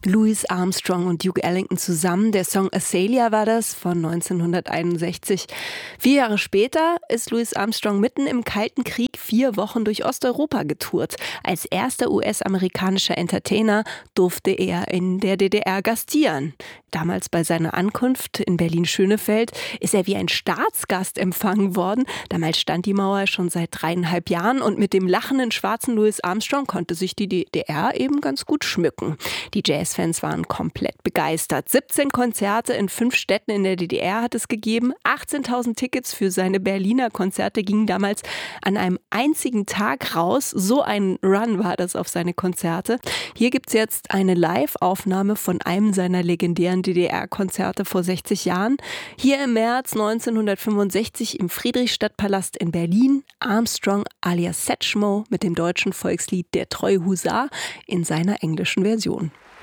Louis Armstrong und Duke Ellington zusammen. Der Song Azalea war das von 1961. 4 Jahre später ist Louis Armstrong mitten im Kalten Krieg 4 Wochen durch Osteuropa getourt. Als erster US-amerikanischer Entertainer durfte er in der DDR gastieren. Damals bei seiner Ankunft in Berlin-Schönefeld ist er wie ein Staatsgast empfangen worden. Damals stand die Mauer schon seit 3,5 Jahren und mit dem lachenden schwarzen Louis Armstrong konnte sich die DDR eben ganz gut schmücken. Die Jazzfans waren komplett begeistert. 17 Konzerte in 5 Städten in der DDR hat es gegeben. 18.000 Tickets für seine Berliner Konzerte gingen damals an einem einzigen Tag raus. So ein Run war das auf seine Konzerte. Hier gibt's jetzt eine Live-Aufnahme von einem seiner legendären DDR-Konzerte vor 60 Jahren. Hier im März 1965 im Friedrichstadtpalast in Berlin. Armstrong alias Satchmo mit dem deutschen Volkslied Der treue Husar in seiner englischen Version.